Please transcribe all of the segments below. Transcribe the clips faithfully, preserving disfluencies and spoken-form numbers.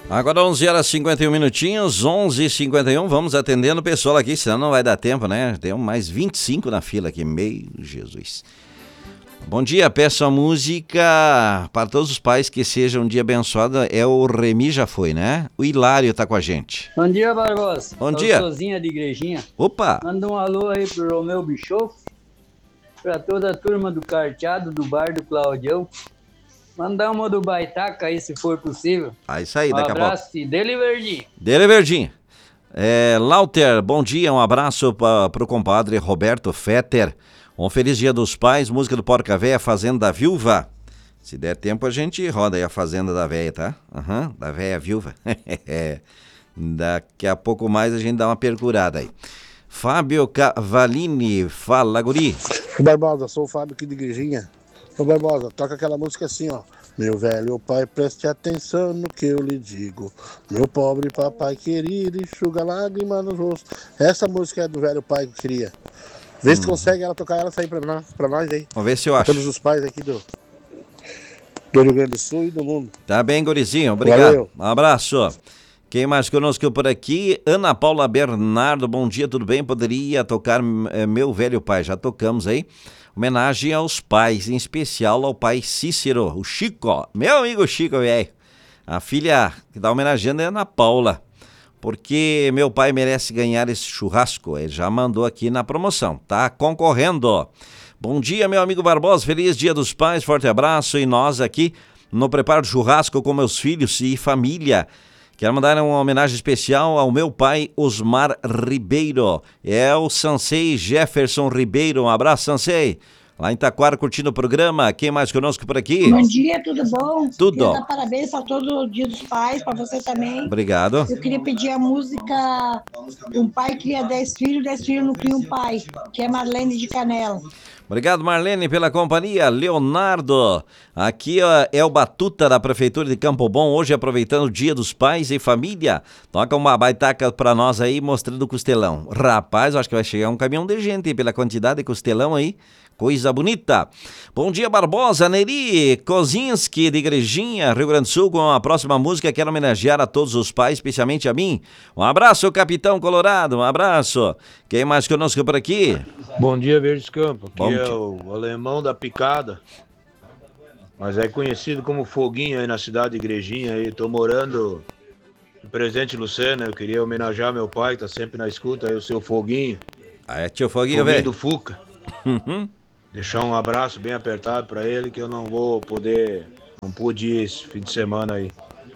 Agora onze horas e cinquenta e um minutinhos, onze e cinquenta e um, vamos atendendo o pessoal aqui, senão não vai dar tempo, né? Tem mais vinte e cinco na fila aqui, meu Jesus. Bom dia, peço a música para todos os pais que seja um dia abençoado, é o Remi já foi, né? O Hilário tá com a gente. Bom dia, Barbosa. Bom dia. Sozinha de Igrejinha. Opa! Manda um alô aí pro Romeu Bischoff, pra toda a turma do carteado do bar do Claudião. Mandar uma do Baitaca aí, se for possível. Ah, isso aí, um daqui a pouco. Um abraço e dele verdinho. Dele verdinho. É, Lauter, bom dia, um abraço para pro compadre Roberto Fetter. Um feliz dia dos pais, música do Porca Véia, Fazenda da Viúva. Se der tempo a gente roda aí a Fazenda da Véia, tá? Aham, uhum, da Véia Viúva. Daqui a pouco mais a gente dá uma percurada aí. Fábio Cavalini, fala, guri. Barbosa, sou o Fábio aqui de Igrejinha. Ô Barbosa, toca aquela música assim, ó. Meu velho pai, preste atenção no que eu lhe digo. Meu pobre papai querido, enxuga lágrima no rosto. Essa música é do velho pai que eu queria. Vê hum. se consegue ela tocar ela sair pra nós, pra nós aí. Vamos ver se eu acho. Todos os pais aqui do, do Rio Grande do Sul e do mundo. Tá bem, gurizinho, obrigado. Valeu. Um abraço. Quem mais conosco por aqui? Ana Paula Bernardo, bom dia, tudo bem? Poderia tocar é, Meu Velho Pai, já tocamos aí. Homenagem aos pais, em especial ao pai Cícero, o Chico, meu amigo Chico, velho. A filha que tá homenageando é a Ana Paula, porque meu pai merece ganhar esse churrasco. Ele já mandou aqui na promoção, tá concorrendo. Bom dia, meu amigo Barbosa, feliz dia dos pais, forte abraço. E nós aqui no preparo do churrasco com meus filhos e família. Quero mandar uma homenagem especial ao meu pai Osmar Ribeiro. É o Sansei Jefferson Ribeiro. Um abraço, Sansei. Lá em Taquara, curtindo o programa. Quem mais conosco por aqui? Bom dia, tudo bom? Tudo. Queria dar parabéns para todo o dia dos pais, para você também. Obrigado. Eu queria pedir a música Um Pai Cria Dez Filhos, Dez Filhos Não Cria um Pai, que é Marlene de Canela. Obrigado, Marlene, pela companhia. Leonardo, aqui ó, é o Batuta da Prefeitura de Campo Bom, hoje aproveitando o Dia dos Pais e Família. Toca uma baitaca pra nós aí, mostrando o costelão. Rapaz, eu acho que vai chegar um caminhão de gente pela quantidade de costelão aí. Coisa bonita. Bom dia, Barbosa, Neri Kozinski, de Igrejinha, Rio Grande do Sul, com a próxima música. Quero homenagear a todos os pais, especialmente a mim. Um abraço, Capitão Colorado, um abraço. Quem mais conosco por aqui? Bom dia, Verdes Campo. Aqui Bom é dia. o alemão da picada, mas é conhecido como Foguinho aí na cidade de Igrejinha. Aí. Tô morando em Presidente Lucena. Eu queria homenagear meu pai, que tá sempre na escuta, aí o seu Foguinho. Ah, é tio Foguinho, Foguinho velho. do Fuca. Uhum. Deixar um abraço bem apertado pra ele, que eu não vou poder, não pude ir esse fim de semana aí.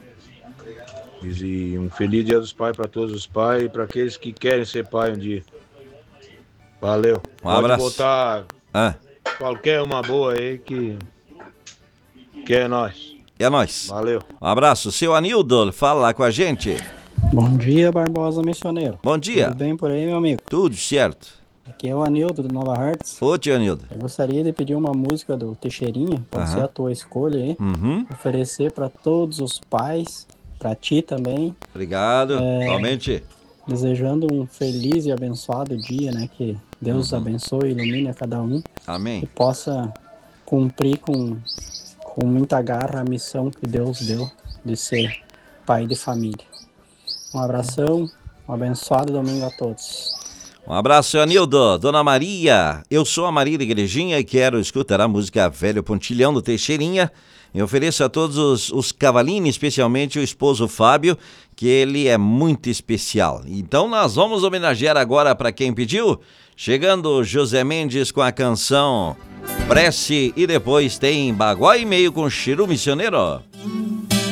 E um feliz dia dos pais pra todos os pais e pra aqueles que querem ser pai um dia. Valeu. Um Pode abraço. botar Ah, qualquer uma boa aí que, que é nóis. é nóis. Valeu. Um abraço. Seu Anildo, fala lá com a gente. Bom dia, Barbosa Missioneiro. Bom dia. Tudo bem por aí, meu amigo? Tudo certo. Aqui é o Anildo do Nova Hearts. Ô, tio Anildo. Eu gostaria de pedir uma música do Teixeirinha, pode Aham. ser a tua escolha aí. Uhum. Oferecer para todos os pais, para ti também, Obrigado. É. Igualmente. desejando um feliz e abençoado dia, né? Que Deus abençoe e ilumine a cada um e Amém. possa cumprir com, com muita garra a missão que Deus deu de ser pai de família. Um abração, um abençoado domingo a todos. Um abraço, seu Anildo. Dona Maria, eu sou a Maria da Igrejinha e quero escutar a música Velho Pontilhão do Teixeirinha. Eu ofereço a todos os, os Cavalini, especialmente o esposo Fábio, que ele é muito especial. Então nós vamos homenagear agora para quem pediu. Chegando José Mendes com a canção Prece e depois tem Baguá e Meio com Chiru Missioneiro.